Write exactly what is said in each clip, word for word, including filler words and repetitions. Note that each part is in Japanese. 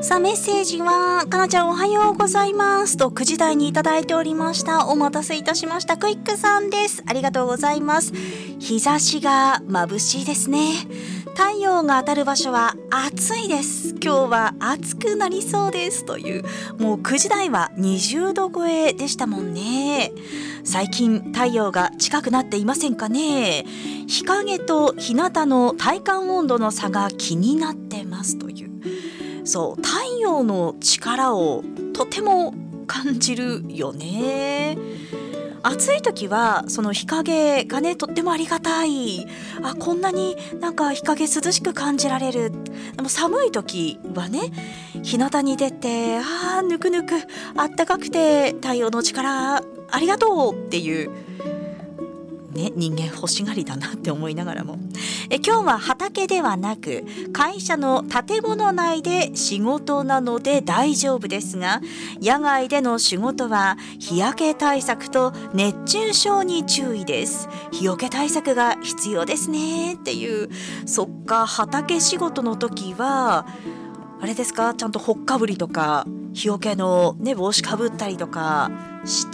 さあメッセージはかなちゃんおはようございますとくじ台にいただいておりました。お待たせいたしました。クイックさんです。ありがとうございます。日差しが眩しいですね。太陽が当たる場所は暑いです。今日は暑くなりそうですという、もうくじ台はにじゅうど超えでしたもんね。最近太陽が近くなっていませんかね。日陰と日向の体感温度の差が気になってますという、そう太陽の力をとても感じるよね。暑い時はその日陰がねとってもありがたい。あ、こんなになんか日陰涼しく感じられる。でも寒い時はね日向に出て、あーぬくぬくあったかくて太陽の力ありがとうっていうね、人間欲しがりだなって思いながらも、え今日は畑ではなく会社の建物内で仕事なので大丈夫ですが、野外での仕事は日焼け対策と熱中症に注意です。日よけ対策が必要ですねっていう。そっか、畑仕事の時はあれですか、ちゃんとほっかぶりとか日よけの、ね、帽子かぶったりとかして、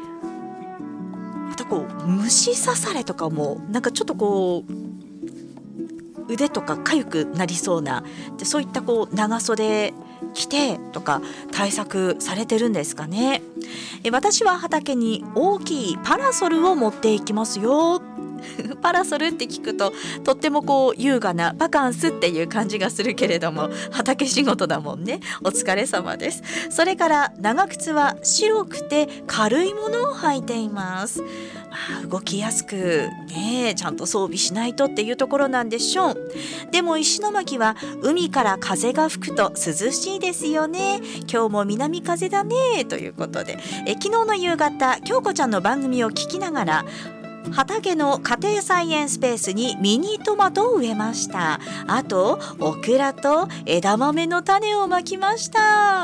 こう虫刺されとかもなんかちょっとこう腕とか痒くなりそうな、でそういったこう長袖着てとか対策されてるんですかね。え私は畑に大きいパラソルを持っていきますよ。パラソルって聞くととってもこう優雅なバカンスっていう感じがするけれども、畑仕事だもんね。お疲れ様です。それから長靴は白くて軽いものを履いています。まあ、動きやすくねちゃんと装備しないとっていうところなんでしょう。でも石巻は海から風が吹くと涼しいですよね。今日も南風だねということで、え昨日の夕方京子ちゃんの番組を聞きながら畑の家庭菜園スペースにミニトマトを植えました。あとオクラと枝豆の種をまきました。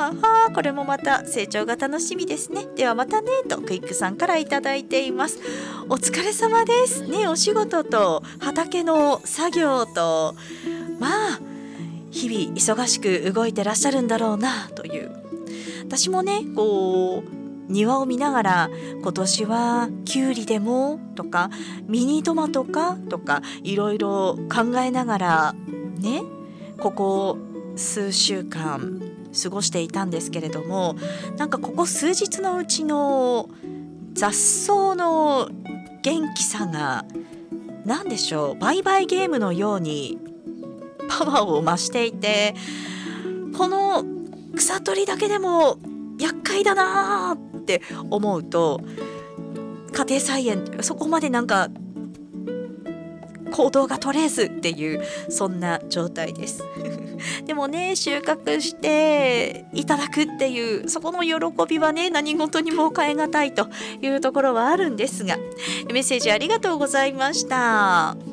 あこれもまた成長が楽しみですね。ではまたねとクイックさんからいただいています。お疲れ様ですね。お仕事と畑の作業とまあ日々忙しく動いてらっしゃるんだろうなという。私もねこう庭を見ながら今年はキュウリでもとかミニトマトかとかいろいろ考えながらねここ数週間過ごしていたんですけれども、なんかここ数日のうちの雑草の元気さが何でしょう、売買ゲームのようにパワーを増していて、この草取りだけでも厄介だなって思うと家庭菜園そこまでなんか行動が取れずっていうそんな状態ですでもね収穫していただくっていうそこの喜びはね何事にも代え難いというところはあるんですが、メッセージありがとうございました。